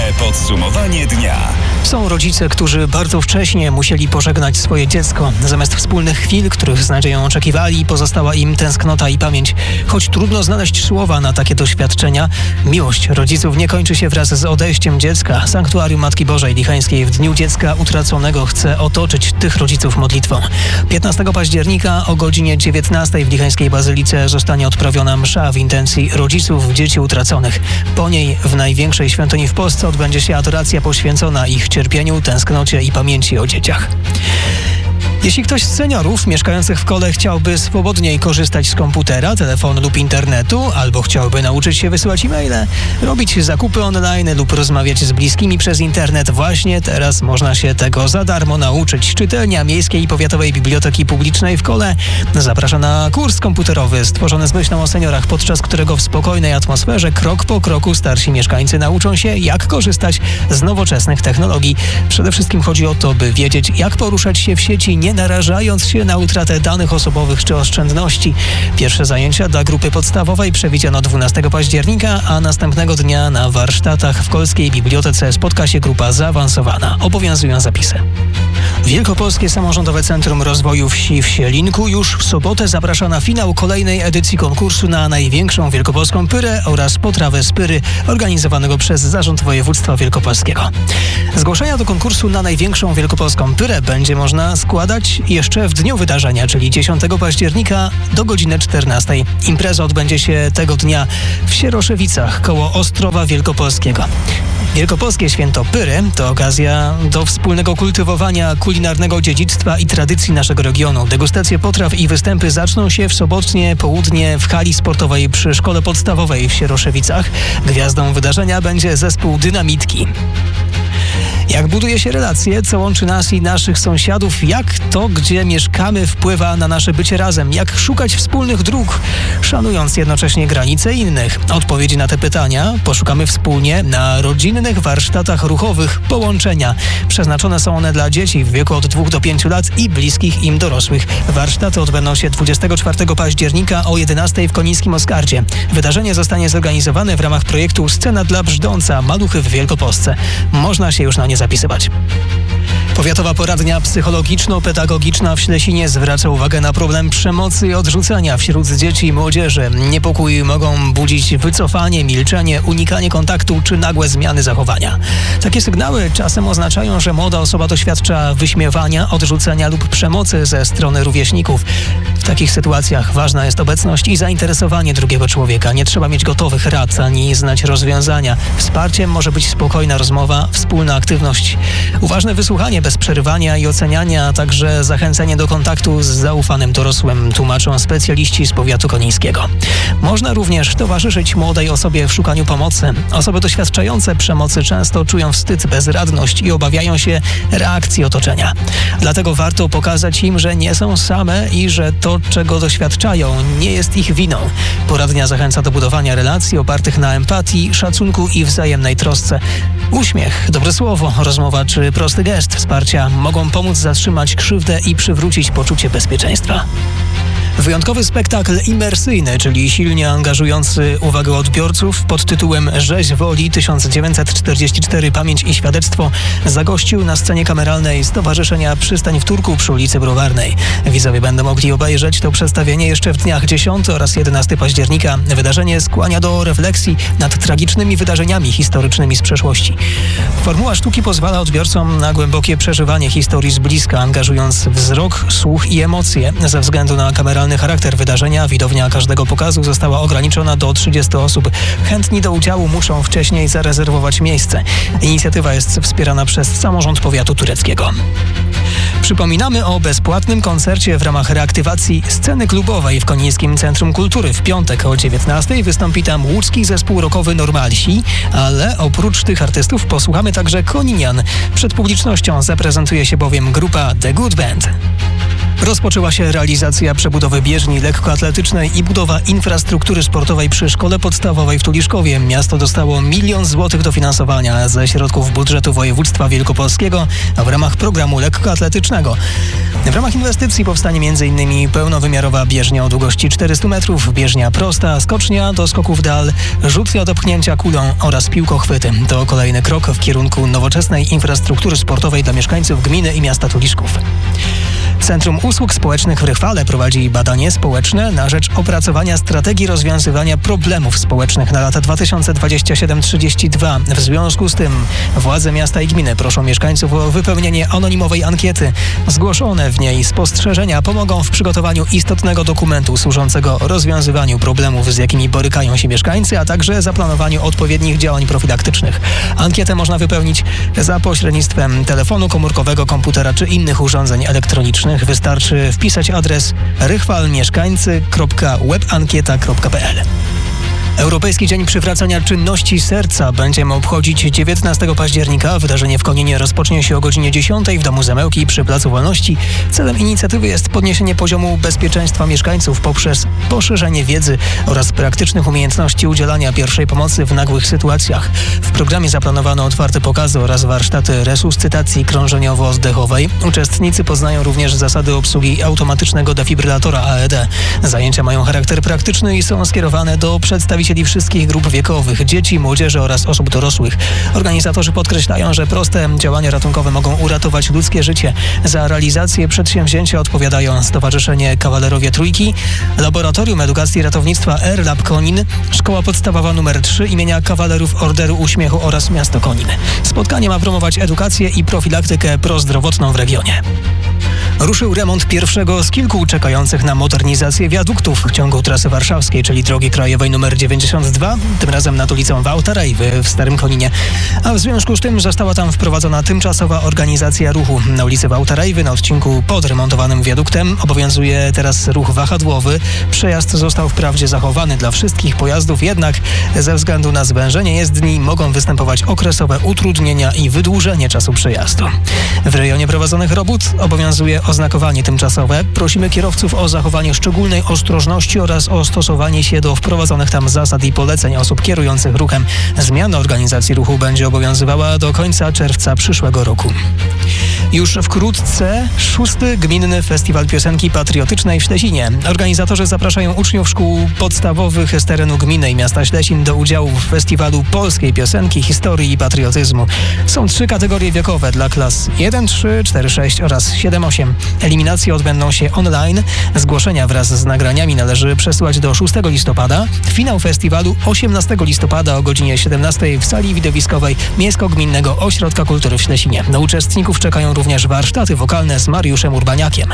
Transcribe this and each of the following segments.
Podsumowanie dnia. Są rodzice, którzy bardzo wcześnie musieli pożegnać swoje dziecko. Zamiast wspólnych chwil, których z nadzieją oczekiwali, pozostała im tęsknota i pamięć. Choć trudno znaleźć słowa na takie doświadczenia, miłość rodziców nie kończy się wraz z odejściem dziecka. Sanktuarium Matki Bożej Lichańskiej w Dniu Dziecka Utraconego chce otoczyć tych rodziców modlitwą. 15 października o godzinie 19 w Lichańskiej Bazylice zostanie odprawiona msza w intencji rodziców dzieci utraconych. Po niej w największej świątyni w Polsce odbędzie się adoracja poświęcona ich cierpieniu, tęsknocie i pamięci o dzieciach. Jeśli ktoś z seniorów mieszkających w kole chciałby swobodniej korzystać z komputera, telefonu lub internetu, albo chciałby nauczyć się wysyłać e-maile, robić zakupy online lub rozmawiać z bliskimi przez internet, właśnie teraz można się tego za darmo nauczyć. Czytelnia Miejskiej i Powiatowej Biblioteki Publicznej w Kole zaprasza na kurs komputerowy stworzony z myślą o seniorach, podczas którego w spokojnej atmosferze krok po kroku starsi mieszkańcy nauczą się, jak korzystać z nowoczesnych technologii. Przede wszystkim chodzi o to, by wiedzieć, jak poruszać się w sieci, nie narażając się na utratę danych osobowych czy oszczędności. Pierwsze zajęcia dla grupy podstawowej przewidziano 12 października, a następnego dnia na warsztatach w Kolskiej Bibliotece spotka się grupa zaawansowana. Obowiązują zapisy. Wielkopolskie Samorządowe Centrum Rozwoju Wsi w Sielinku już w sobotę zaprasza na finał kolejnej edycji konkursu na największą wielkopolską pyrę oraz potrawę z pyry organizowanego przez Zarząd Województwa Wielkopolskiego. Zgłoszenia do konkursu na największą wielkopolską pyrę będzie można składać jeszcze w dniu wydarzenia, czyli 10 października do godziny 14. Impreza odbędzie się tego dnia w Sieroszewicach koło Ostrowa Wielkopolskiego. Wielkopolskie Święto Pyry to okazja do wspólnego kultywowania kulinarnego dziedzictwa i tradycji naszego regionu. Degustacje potraw i występy zaczną się w sobotnie południe w hali sportowej przy Szkole Podstawowej w Sieroszewicach. Gwiazdą wydarzenia będzie zespół Dynamitki. Jak buduje się relacje, co łączy nas i naszych sąsiadów, jak to, gdzie mieszkamy, wpływa na nasze bycie razem, jak szukać wspólnych dróg, szanując jednocześnie granice innych. Odpowiedzi na te pytania poszukamy wspólnie na rodzinnych warsztatach ruchowych Połączenia. Przeznaczone są one dla dzieci w wieku od 2 do 5 lat i bliskich im dorosłych. Warsztaty odbędą się 24 października o 11 w Konińskim Oskardzie. Wydarzenie zostanie zorganizowane w ramach projektu Scena dla Brzdąca – Maluchy w Wielkopolsce. Można się już na nie zapisywać. Powiatowa Poradnia Psychologiczno-Pedagogiczna w Ślesinie zwraca uwagę na problem przemocy i odrzucania wśród dzieci i młodzieży. Niepokój mogą budzić wycofanie, milczenie, unikanie kontaktu czy nagłe zmiany zachowania. Takie sygnały czasem oznaczają, że młoda osoba doświadcza wyśmiewania, odrzucenia lub przemocy ze strony rówieśników. W takich sytuacjach ważna jest obecność i zainteresowanie drugiego człowieka. Nie trzeba mieć gotowych rad ani znać rozwiązania. Wsparciem może być spokojna rozmowa, wspólna aktywność, uważne wysłuchanie bez przerywania i oceniania, a także zachęcenie do kontaktu z zaufanym dorosłym, tłumaczą specjaliści z powiatu konińskiego. Można również towarzyszyć młodej osobie w szukaniu pomocy. Osoby doświadczające przemocy często czują wstyd, bezradność i obawiają się reakcji otoczenia. Dlatego warto pokazać im, że nie są same i że to, czego doświadczają, nie jest ich winą. Poradnia zachęca do budowania relacji opartych na empatii, szacunku i wzajemnej trosce. Uśmiech, dobre słowo, rozmowa czy prosty gest wsparcia mogą pomóc zatrzymać krzywdę i przywrócić poczucie bezpieczeństwa. Wyjątkowy spektakl imersyjny, czyli silnie angażujący uwagę odbiorców pod tytułem Rzeź Woli 1944 Pamięć i Świadectwo zagościł na scenie kameralnej Stowarzyszenia Przystań w Turku przy ulicy Browarnej. Widzowie będą mogli obejrzeć to przedstawienie jeszcze w dniach 10 oraz 11 października. Wydarzenie skłania do refleksji nad tragicznymi wydarzeniami historycznymi z przeszłości. Formuła sztuki pozwala odbiorcom na głębokie przeżywanie historii z bliska, angażując wzrok, słuch i emocje. Ze względu na kameralny charakter wydarzenia widownia każdego pokazu została ograniczona do 30 osób. Chętni do udziału muszą wcześniej zarezerwować miejsce. Inicjatywa jest wspierana przez Samorząd Powiatu Tureckiego. Przypominamy o bezpłatnym koncercie w ramach reaktywacji sceny klubowej w Konińskim Centrum Kultury. W piątek o 19 wystąpi tam łódzki zespół rockowy Normalsi, ale oprócz tych artystów posłuchamy także koninian. Przed publicznością zaprezentuje się bowiem grupa The Good Band. Rozpoczęła się realizacja przebudowy bieżni lekkoatletycznej i budowa infrastruktury sportowej przy szkole podstawowej w Tuliszkowie. Miasto dostało 1 000 000 złotych dofinansowania ze środków budżetu województwa wielkopolskiego w ramach programu lekkoatletycznego. W ramach inwestycji powstanie m.in. pełnowymiarowa bieżnia o długości 400 metrów, bieżnia prosta, skocznia do skoków dal, rzut od opchnięcia kulą oraz piłkochwyty. To kolejny krok w kierunku nowoczesnej infrastruktury sportowej dla mieszkańców gminy i miasta Tuliszków. Centrum Usług Społecznych w Rychwale prowadzi badanie społeczne na rzecz opracowania strategii rozwiązywania problemów społecznych na lata 2027-32. W związku z tym władze miasta i gminy proszą mieszkańców o wypełnienie anonimowej ankiety. Zgłoszone w niej spostrzeżenia pomogą w przygotowaniu istotnego dokumentu służącego rozwiązywaniu problemów, z jakimi borykają się mieszkańcy, a także zaplanowaniu odpowiednich działań profilaktycznych. Ankietę można wypełnić za pośrednictwem telefonu komórkowego, komputera czy innych urządzeń elektronicznych. Wystarczy wpisać adres rychwalmieszkańcy.webankieta.pl. Europejski Dzień Przywracania Czynności Serca będziemy obchodzić 19 października. Wydarzenie w Koninie rozpocznie się o godzinie 10 w Domu Zamełki przy Placu Wolności. Celem inicjatywy jest podniesienie poziomu bezpieczeństwa mieszkańców poprzez poszerzenie wiedzy oraz praktycznych umiejętności udzielania pierwszej pomocy w nagłych sytuacjach. W programie zaplanowano otwarte pokazy oraz warsztaty resuscytacji krążeniowo-oddechowej. Uczestnicy poznają również zasady obsługi automatycznego defibrylatora AED. Zajęcia mają charakter praktyczny i są skierowane do przedstawicieli wszystkich grup wiekowych, dzieci, młodzieży oraz osób dorosłych. Organizatorzy podkreślają, że proste działania ratunkowe mogą uratować ludzkie życie. Za realizację przedsięwzięcia odpowiadają Stowarzyszenie Kawalerowie Trójki, Laboratorium Edukacji i Ratownictwa Air-Lab Konin, Szkoła Podstawowa nr 3 imienia Kawalerów Orderu Uśmiechu oraz miasto Konin. Spotkanie ma promować edukację i profilaktykę prozdrowotną w regionie. Ruszył remont pierwszego z kilku czekających na modernizację wiaduktów w ciągu trasy warszawskiej, czyli drogi krajowej nr 92, tym razem nad ulicą Wałtarejwy w Starym Koninie. A w związku z tym została tam wprowadzona tymczasowa organizacja ruchu. Na ulicy Wałtarejwy, na odcinku pod remontowanym wiaduktem, obowiązuje teraz ruch wahadłowy. Przejazd został wprawdzie zachowany dla wszystkich pojazdów, jednak ze względu na zwężenie jezdni mogą występować okresowe utrudnienia i wydłużenie czasu przejazdu. W rejonie prowadzonych robót obowiązuje oznakowanie tymczasowe. Prosimy kierowców o zachowanie szczególnej ostrożności oraz o stosowanie się do wprowadzonych tam zasad i poleceń osób kierujących ruchem. Zmiana organizacji ruchu będzie obowiązywała do końca czerwca przyszłego roku. Już wkrótce 6. Gminny Festiwal Piosenki Patriotycznej w Ślesinie. Organizatorzy zapraszają uczniów szkół podstawowych z terenu gminy i miasta Ślesin do udziału w festiwalu polskiej piosenki, historii i patriotyzmu. Są 3 kategorie wiekowe dla klas 1, 3, 4, 6 oraz 7, 8. Eliminacje odbędą się online. Zgłoszenia wraz z nagraniami należy przesłać do 6 listopada. Finał festiwalu 18 listopada o godzinie 17 w sali widowiskowej Miejsko-Gminnego Ośrodka Kultury w Ślesinie. Na uczestników czekają również warsztaty wokalne z Mariuszem Urbaniakiem.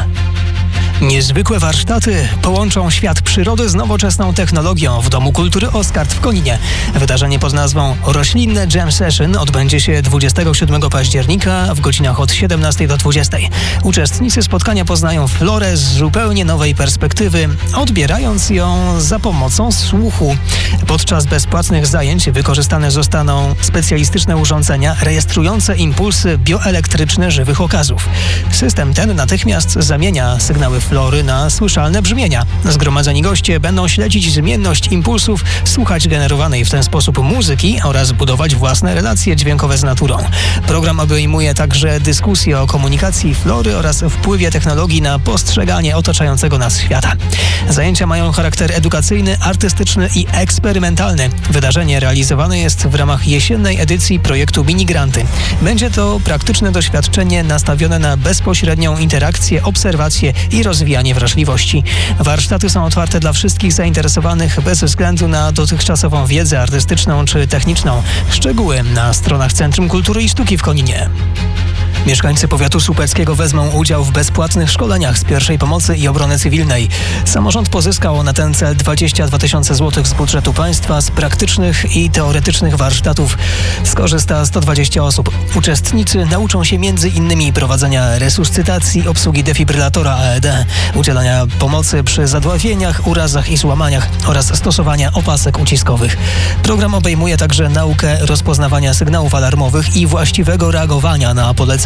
Niezwykłe warsztaty połączą świat przyrody z nowoczesną technologią w Domu Kultury Oskard w Koninie. Wydarzenie pod nazwą Roślinne Jam Session odbędzie się 27 października w godzinach od 17 do 20. Uczestnicy spotkania poznają florę z zupełnie nowej perspektywy, odbierając ją za pomocą słuchu. Podczas bezpłatnych zajęć wykorzystane zostaną specjalistyczne urządzenia rejestrujące impulsy bioelektryczne żywych okazów. System ten natychmiast zamienia sygnały flory na słyszalne brzmienia. Zgromadzeni goście będą śledzić zmienność impulsów, słuchać generowanej w ten sposób muzyki oraz budować własne relacje dźwiękowe z naturą. Program obejmuje także dyskusje o komunikacji flory oraz wpływie technologii na postrzeganie otaczającego nas świata. Zajęcia mają charakter edukacyjny, artystyczny i eksperymentalny. Wydarzenie realizowane jest w ramach jesiennej edycji projektu Minigranty. Będzie to praktyczne doświadczenie nastawione na bezpośrednią interakcję, obserwację i rozwijanie wrażliwości. Warsztaty są otwarte dla wszystkich zainteresowanych bez względu na dotychczasową wiedzę artystyczną czy techniczną. Szczegóły na stronach Centrum Kultury i Sztuki w Koninie. Mieszkańcy powiatu słupeckiego wezmą udział w bezpłatnych szkoleniach z pierwszej pomocy i obrony cywilnej. Samorząd pozyskał na ten cel 22 000 złotych z budżetu państwa. Z praktycznych i teoretycznych warsztatów skorzysta 120 osób. Uczestnicy nauczą się m.in. prowadzenia resuscytacji, obsługi defibrylatora AED, udzielania pomocy przy zadławieniach, urazach i złamaniach oraz stosowania opasek uciskowych. Program obejmuje także naukę rozpoznawania sygnałów alarmowych i właściwego reagowania na polecenia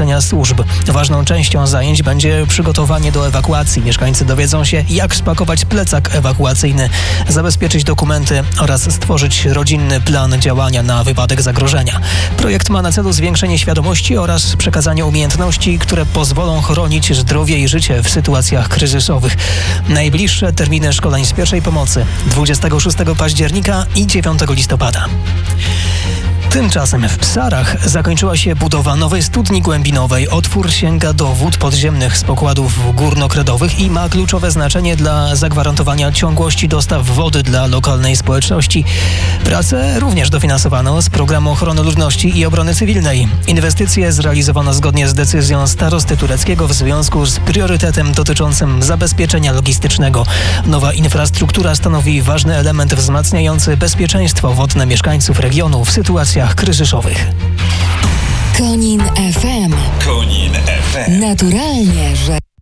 zabezpieczenia służb. Ważną częścią zajęć będzie przygotowanie do ewakuacji. Mieszkańcy dowiedzą się, jak spakować plecak ewakuacyjny, zabezpieczyć dokumenty oraz stworzyć rodzinny plan działania na wypadek zagrożenia. Projekt ma na celu zwiększenie świadomości oraz przekazanie umiejętności, które pozwolą chronić zdrowie i życie w sytuacjach kryzysowych. Najbliższe terminy szkoleń z pierwszej pomocy 26 października i 9 listopada. Tymczasem w Psarach zakończyła się budowa nowej studni głębinowej. Otwór sięga do wód podziemnych z pokładów górnokredowych i ma kluczowe znaczenie dla zagwarantowania ciągłości dostaw wody dla lokalnej społeczności. Prace również dofinansowano z Programu Ochrony Ludności i Obrony Cywilnej. Inwestycje zrealizowano zgodnie z decyzją starosty tureckiego w związku z priorytetem dotyczącym zabezpieczenia logistycznego. Nowa infrastruktura stanowi ważny element wzmacniający bezpieczeństwo wodne mieszkańców regionu w sytuacjach kryzysowych. Konin FM. Konin FM. Naturalnie, że...